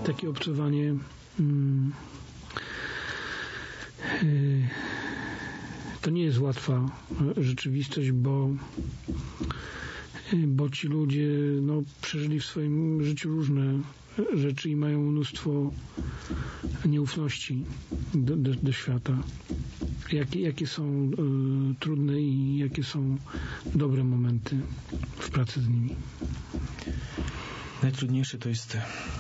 takie obcowanie to nie jest łatwa rzeczywistość, bo ci ludzie przeżyli w swoim życiu różne rzeczy i mają mnóstwo nieufności do świata. Jakie są trudne i jakie są dobre momenty w pracy z nimi? Najtrudniejsze to jest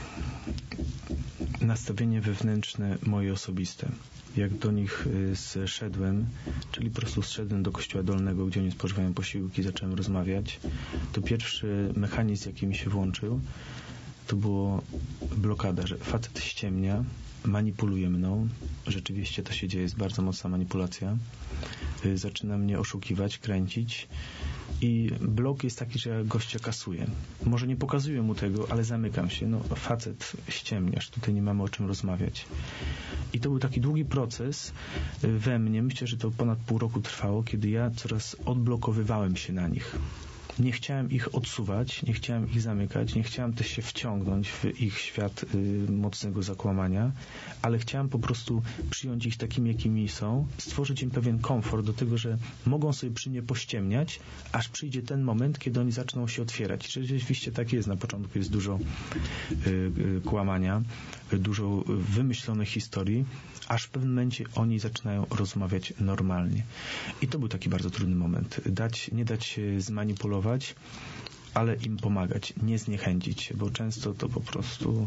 nastawienie wewnętrzne moje osobiste. Jak do nich zszedłem, czyli po prostu zszedłem do kościoła dolnego, gdzie oni spożywają posiłki, zacząłem rozmawiać, to pierwszy mechanizm, jaki mi się włączył, to było blokada, że facet ściemnia, manipuluje mną. Rzeczywiście to się dzieje, jest bardzo mocna manipulacja. Zaczyna mnie oszukiwać, kręcić i blok jest taki, że ja gościa kasuję. Może nie pokazuję mu tego, ale zamykam się. Facet, ściemniasz, tutaj nie mamy o czym rozmawiać. I to był taki długi proces we mnie. Myślę, że to ponad pół roku trwało, kiedy ja coraz odblokowywałem się na nich. Nie chciałem ich odsuwać, nie chciałem ich zamykać, nie chciałem też się wciągnąć w ich świat mocnego zakłamania, ale chciałem po prostu przyjąć ich takimi, jakimi są, stworzyć im pewien komfort do tego, że mogą sobie przy mnie pościemniać, aż przyjdzie ten moment, kiedy oni zaczną się otwierać. I rzeczywiście tak jest. Na początku jest dużo kłamania, dużo wymyślonych historii, aż w pewnym momencie oni zaczynają rozmawiać normalnie. I to był taki bardzo trudny moment. Nie dać się zmanipulować, ale im pomagać, nie zniechęcić się, bo często to po prostu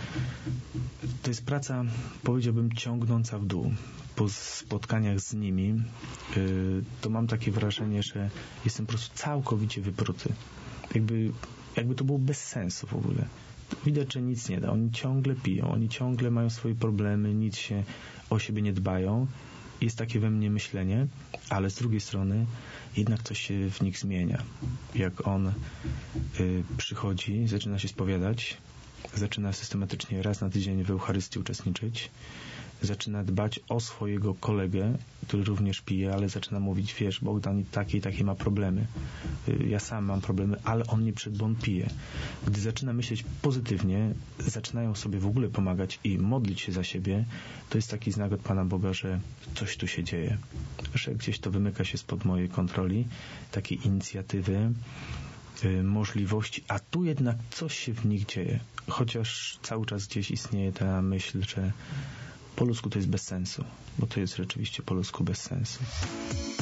to jest praca, powiedziałbym, ciągnąca w dół. Po spotkaniach z nimi to mam takie wrażenie, że jestem po prostu całkowicie wypruty. Jakby to było bez sensu w ogóle. Widać, że nic nie da. Oni ciągle piją, oni ciągle mają swoje problemy, nic się o siebie nie dbają. Jest takie we mnie myślenie, ale z drugiej strony jednak coś się w nich zmienia. Jak on przychodzi, zaczyna się spowiadać, zaczyna systematycznie raz na tydzień w Eucharystii uczestniczyć, zaczyna dbać o swojego kolegę, który również pije, ale zaczyna mówić, wiesz, Bogdan takie ma problemy. Ja sam mam problemy, ale on nie przed, bo on pije. Gdy zaczyna myśleć pozytywnie, zaczynają sobie w ogóle pomagać i modlić się za siebie, to jest taki znak od Pana Boga, że coś tu się dzieje. Że gdzieś to wymyka się spod mojej kontroli, takiej inicjatywy, możliwości, a tu jednak coś się w nich dzieje. Chociaż cały czas gdzieś istnieje ta myśl, że po ludzku to jest bez sensu, bo to jest rzeczywiście po ludzku bez sensu.